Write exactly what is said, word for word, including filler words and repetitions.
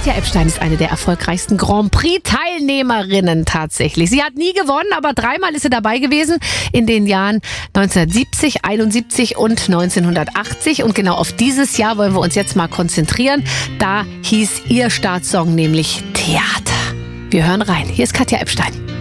Katja Epstein ist eine der erfolgreichsten Grand Prix-Teilnehmerinnen tatsächlich. Sie hat nie gewonnen, aber dreimal ist sie dabei gewesen in den Jahren neunzehnhundertsiebzig, einundsiebzig und neunzehnhundertachtzig. Und genau auf dieses Jahr wollen wir uns jetzt mal konzentrieren. Da hieß ihr Startsong nämlich Theater. Wir hören rein. Hier ist Katja Epstein.